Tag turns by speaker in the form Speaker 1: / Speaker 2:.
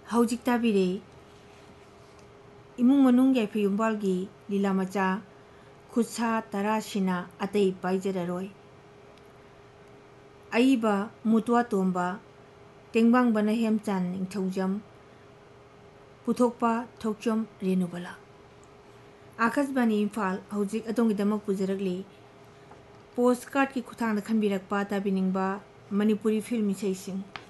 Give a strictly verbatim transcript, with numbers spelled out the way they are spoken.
Speaker 1: ꯍꯧꯖꯤꯛ ꯇꯥꯕꯤꯔꯦ ꯏꯃꯨꯡ ꯃꯅꯨꯡ ꯌꯥꯏꯐ ꯌꯨꯝꯕꯥꯜꯒꯤ ꯂꯤꯂꯥ ꯃꯆꯥ ꯈꯨꯠꯁꯥ ꯇꯔꯥꯁꯤꯅ ꯑꯇꯩ ꯄꯥꯏꯖꯔꯔꯣꯏ ꯑꯏꯕ ꯃꯨꯇ꯭ꯋꯥ ꯇꯣꯝꯕ ꯇꯦꯡꯕꯥꯡꯕꯅ ꯍꯦꯝꯆꯥꯟ ꯅꯤꯡꯊꯧꯖꯝ ꯄꯨꯊꯣꯛꯄ ꯊꯣꯛꯆꯣꯝ ꯔꯦꯅꯨꯕꯂꯥ ꯑꯥꯀꯥꯁꯕꯥꯅꯤ ꯏꯝꯐꯥꯜ ꯍꯧꯖꯤꯛ ꯑꯗꯣꯝꯒꯤꯗꯃꯛ ꯄꯨꯖꯔꯛꯂꯤ ꯄꯣꯁ ꯀꯥꯔꯠꯀꯤ ꯈꯨꯠꯊꯥꯡꯗ ꯈꯟꯕꯤꯔꯛꯄ ꯇꯥꯕꯤꯅꯤꯡꯕ ꯃꯅꯤꯄꯨꯔꯤ ꯐꯤल्म ꯏꯁꯩꯁꯤꯡ